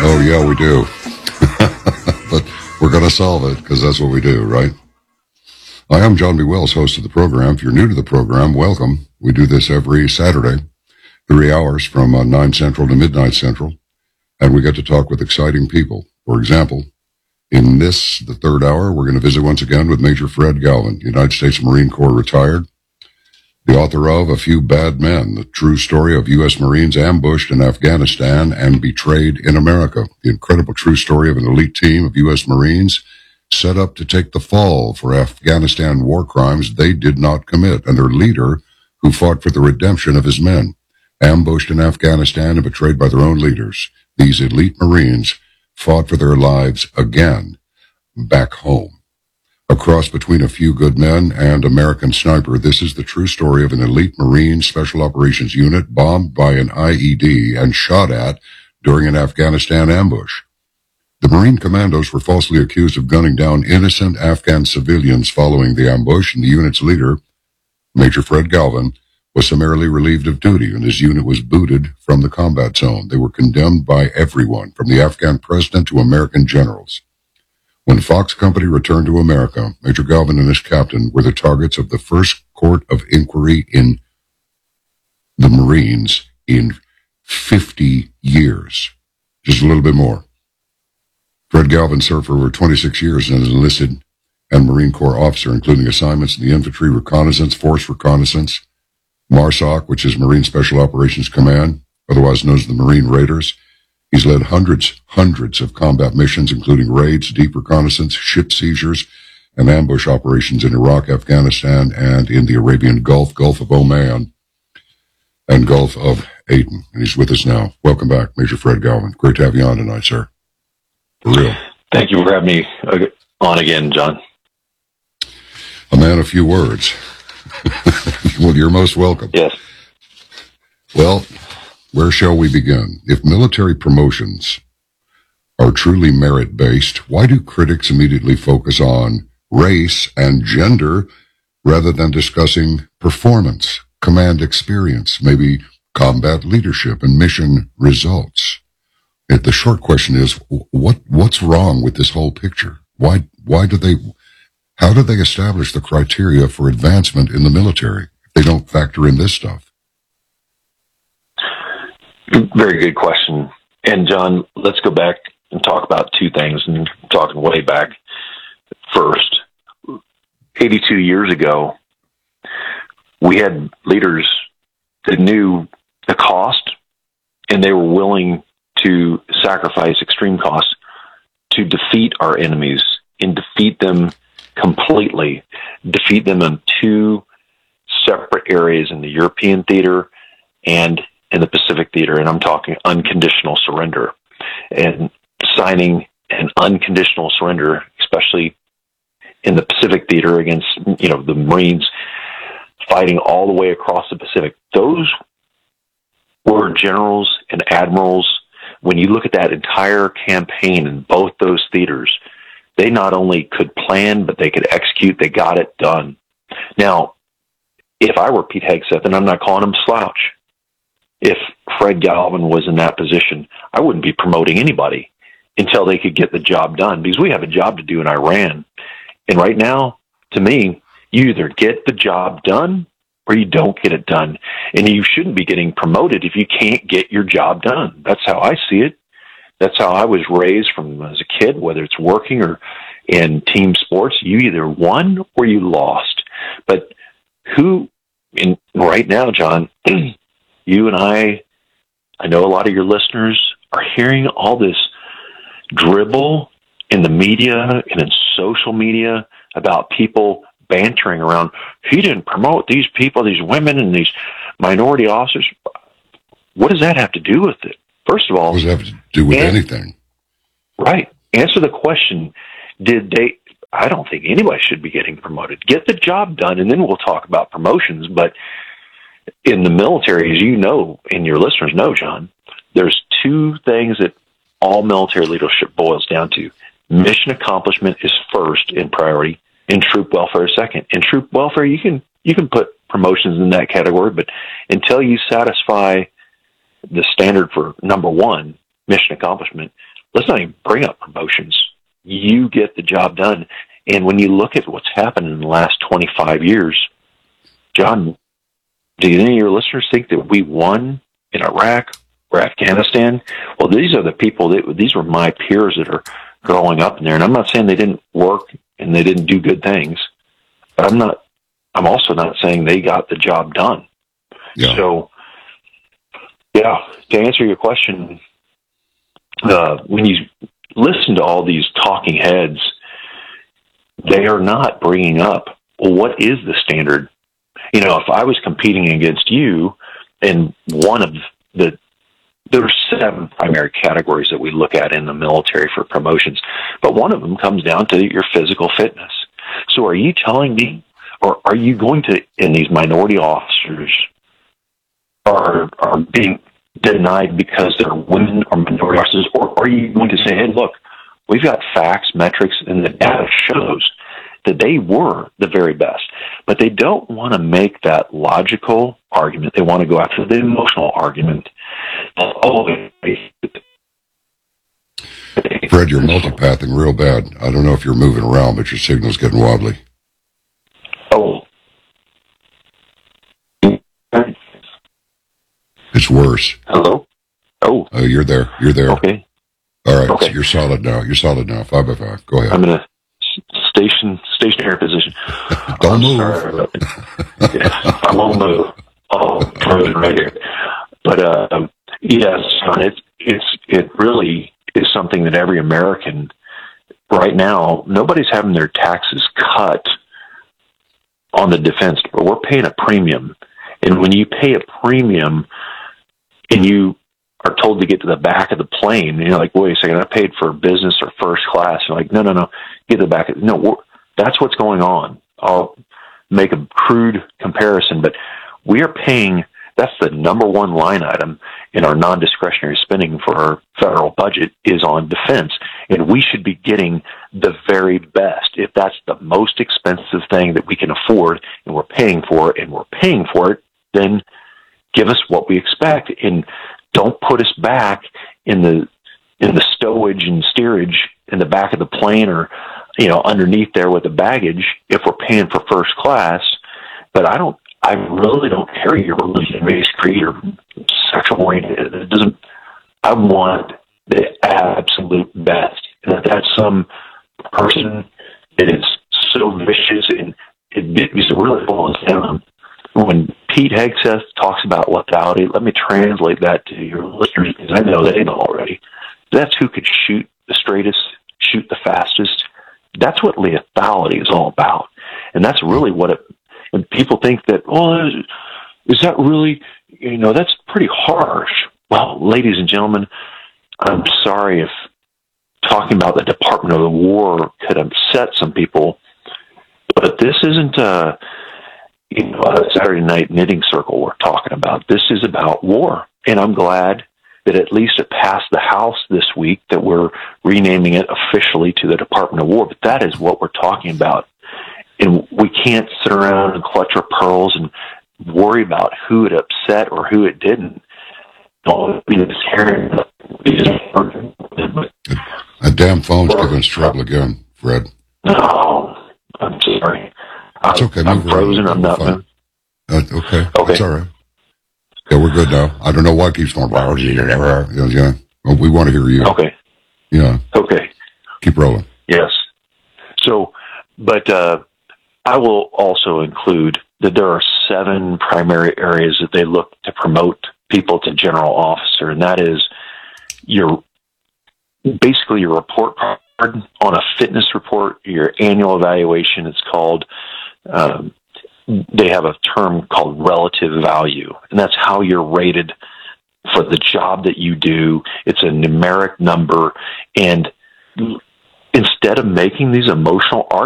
Oh, yeah, we do. But we're going to solve it because that's what we do, right? I am John B. Wells, host of the program. If you're new to the program, welcome. We do this every Saturday, 3 hours from 9 Central to midnight Central, and we get to talk with exciting people. For example, in this, the third hour, we're going to visit once again with Major Fred Galvin, United States Marine Corps retired, the author of A Few Bad Men, the true story of U.S. Marines ambushed in Afghanistan and betrayed in America. The incredible true story of an elite team of U.S. Marines set up to take the fall for Afghanistan war crimes they did not commit, and their leader, who fought for the redemption of his men, ambushed in Afghanistan and betrayed by their own leaders. These elite Marines fought for their lives again back home. A cross between A Few Good Men and American Sniper, this is the true story of an elite Marine Special Operations unit bombed by an IED and shot at during an Afghanistan ambush. The Marine commandos were falsely accused of gunning down innocent Afghan civilians following the ambush, and the unit's leader, Major Fred Galvin, was summarily relieved of duty, and his unit was booted from the combat zone. They were condemned by everyone, from the Afghan president to American generals. When Fox Company returned to America, Major Galvin and his captain were the targets of the first court of inquiry in the Marines in 50 years. Just a little bit more. Fred Galvin served for over 26 years as an enlisted and Marine Corps officer, including assignments in the Infantry Reconnaissance, Force Reconnaissance, MARSOC, which is Marine Special Operations Command, otherwise known as the Marine Raiders. He's led hundreds of combat missions, including raids, deep reconnaissance, ship seizures, and ambush operations in Iraq, Afghanistan, and in the Arabian Gulf, Gulf of Oman, and Gulf of Aden. And he's with us now. Welcome back, Major Fred Galvin. Great to have you on tonight, sir. For real. Thank you for having me on again, John. A man of few words. Well, you're most welcome. Yes. Well, where shall we begin? If military promotions are truly merit-based, why do critics immediately focus on race and gender rather than discussing performance, command experience, maybe combat leadership and mission results? The short question is, what's wrong with this whole picture? How do they establish the criteria for advancement in the military if they don't factor in this stuff? Very good question. And John, let's go back and talk about two things, and talking way back. First, 82 years ago, we had leaders that knew the cost, and they were willing to sacrifice extreme costs to defeat our enemies and defeat them completely, defeat them in two separate areas, in the European theater and in the Pacific theater. And I'm talking unconditional surrender, and signing an unconditional surrender, especially in the Pacific theater against, the Marines fighting all the way across the Pacific. Those were generals and admirals. When you look at that entire campaign in both those theaters, they not only could plan, but they could execute. They got it done. Now, if I were Pete Hegseth, and I'm not calling him slouch, if Fred Galvin was in that position, I wouldn't be promoting anybody until they could get the job done, because we have a job to do in Iran. And right now, to me, you either get the job done or you don't get it done. And you shouldn't be getting promoted if you can't get your job done. That's how I see it. That's how I was raised from as a kid, whether it's working or in team sports. You either won or you lost. But right now, John, you and I know a lot of your listeners are hearing all this dribble in the media and in social media about people bantering around. He didn't promote these people, these women, and these minority officers. What does that have to do with it? First of all, what does that have to do with anything? Right. Answer the question. I don't think anybody should be getting promoted. Get the job done, and then we'll talk about promotions. But in the military, as you know, and your listeners know, John, there's two things that all military leadership boils down to. Mission accomplishment is first in priority, and troop welfare is second. In troop welfare, you can put promotions in that category, but until you satisfy the standard for number one, mission accomplishment, let's not even bring up promotions. You get the job done. And when you look at what's happened in the last 25 years, John, do any of your listeners think that we won in Iraq or Afghanistan? Well, these are the people these were my peers that are growing up in there. And I'm not saying they didn't work and they didn't do good things, but I'm also not saying they got the job done. Yeah. So, yeah, to answer your question, when you listen to all these talking heads, they are not bringing up, well, what is the standard? You know, if I was competing against you, and there are 7 primary categories that we look at in the military for promotions, but one of them comes down to your physical fitness. So are you telling me, or are you going to, and these minority officers are being denied because they're women or minority officers, or are you going to say, hey, look, we've got facts, metrics, and the data shows that they were the very best. But they don't want to make that logical argument. They want to go after the emotional argument. Fred, you're multipathing real bad. I don't know if you're moving around, but your signal's getting wobbly. Oh. It's worse. Hello? Oh. Oh, you're there. You're there. Okay. All right. Okay. So you're solid now. You're solid now. 5 by 5. Go ahead. I'm in a stationary position. Don't move. Yeah, I won't move. Oh, frozen right here. But yes, it really is something that every American right now, nobody's having their taxes cut on the defense, but we're paying a premium. And when you pay a premium and you are told to get to the back of the plane, and you're like, wait a second, I paid for business or first class. You're like, no, get to the back. That's what's going on. I'll make a crude comparison, but we are paying, that's the number one line item in our non-discretionary spending for our federal budget is on defense. And we should be getting the very best. If that's the most expensive thing that we can afford and we're paying for it, then give us what we expect. And don't put us back in the stowage and steerage in the back of the plane or, underneath there with the baggage if we're paying for first class. But I really don't care your religion, race, creed, or sexual orientation. I want the absolute best. And if that's some person that is so vicious and it really boils down. When Pete Hegseth talks about lethality, let me translate that to your listeners because I know they know already. That's who could shoot the straightest, shoot the fastest. That's what lethality is all about. And that's really what it, and people think that, is that really, that's pretty harsh. Well, ladies and gentlemen, I'm sorry if talking about the Department of War could upset some people, but this isn't a Saturday night knitting circle we're talking about. This is about war. And I'm glad that at least it passed the House this week, that we're renaming it officially to the Department of War. But that is what we're talking about. And we can't sit around and clutch our pearls and worry about who it upset or who it didn't. That damn phone's giving us trouble again, Fred. No, I'm sorry. It's okay. I'm frozen. I'm not. Okay. That's all right. Yeah, we're good now. I don't know why it keeps going. Yeah. Well, we want to hear you. Okay. Yeah. Okay. Keep rolling. Yes. So, but I will also include that there are 7 primary areas that they look to promote people to general officer, and that is basically your report card on a fitness report, your annual evaluation. It's called, they have a term called relative value, and that's how you're rated for the job that you do. It's a numeric number, and instead of making these emotional arguments,